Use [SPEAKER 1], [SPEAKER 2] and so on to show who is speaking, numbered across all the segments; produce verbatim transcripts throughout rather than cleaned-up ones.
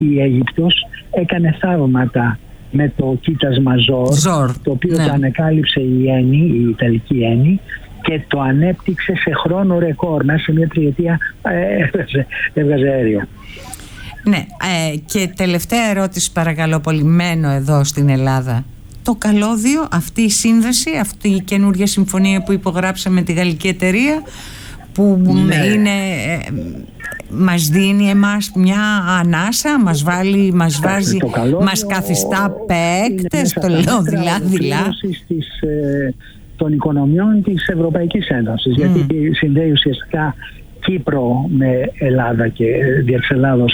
[SPEAKER 1] η Αίγυπτος έκανε θαύματα με το κοίτασμα Ζορ,
[SPEAKER 2] Ζορ,
[SPEAKER 1] το οποίο
[SPEAKER 2] ναι.
[SPEAKER 1] το ανεκάλυψε η Έννη, η Ιταλική Έννη, και το ανέπτυξε σε χρόνο ρεκόρ. Μέσα σε μια τριετία έβγαζε, έβγαζε αέριο.
[SPEAKER 2] Ναι, ε, και τελευταία ερώτηση παρακαλώ πολύ, μένω εδώ στην Ελλάδα. Το καλώδιο, αυτή η σύνδεση, αυτή η καινούργια συμφωνία που υπογράψαμε με τη γαλλική εταιρεία, που ναι. είναι, ε, μας δίνει εμάς μια ανάσα, μας βάλει, μας βάζει, καλώδιο, μας καθιστά παίκτες, το λέω δειλά-δειλά.
[SPEAKER 1] Της, ε, των οικονομιών της Ευρωπαϊκής Ένωσης, mm. γιατί συνδέει ουσιαστικά Κύπρο με Ελλάδα και δια της Ελλάδος.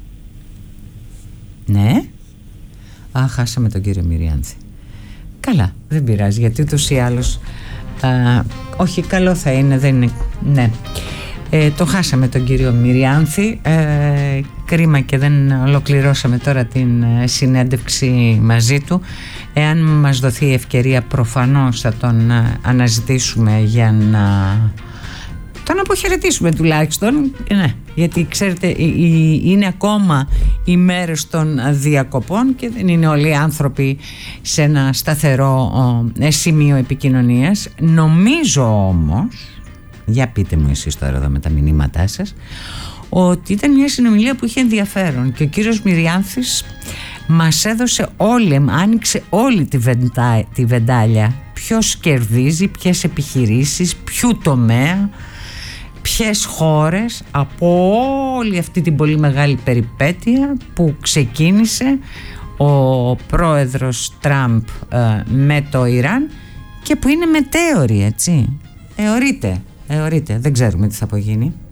[SPEAKER 2] Ναι. Α, χάσαμε τον κύριο Μυριάνθη. Καλά, δεν πειράζει, γιατί ούτως ή άλλως α, όχι, καλό θα είναι, δεν είναι, ναι. Ε, το χάσαμε τον κύριο Μυριάνθη, ε, κρίμα και δεν ολοκληρώσαμε τώρα την ε, συνέντευξη μαζί του. Εάν μας δοθεί η ευκαιρία, προφανώς θα τον ε, αναζητήσουμε για να τον αποχαιρετήσουμε τουλάχιστον, ναι, γιατί ξέρετε ε, ε, είναι ακόμα οι μέρες των διακοπών και δεν είναι όλοι οι άνθρωποι σε ένα σταθερό ε, σημείο επικοινωνίας. Νομίζω όμως, για πείτε μου εσείς τώρα εδώ με τα μηνύματά σας, ότι ήταν μια συνομιλία που είχε ενδιαφέρον και ο κύριος Μυριάνθης μας έδωσε όλη, άνοιξε όλη τη, βεντά, τη βεντάλια. Ποιος κερδίζει, ποιες επιχειρήσεις, ποιου τομέα, ποιες χώρες, από όλη αυτή την πολύ μεγάλη περιπέτεια που ξεκίνησε ο πρόεδρος Τραμπ ε, με το Ιράν και που είναι μετέωρη, έτσι. Εωρείται, εωρείται, δεν ξέρουμε τι θα απογίνει.